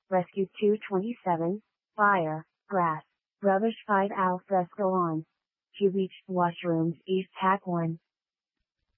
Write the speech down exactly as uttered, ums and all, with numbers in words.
Rescue two twenty-seven, Fire, Grass, Rubbish five Al fresco on. To reach washrooms East Hack one.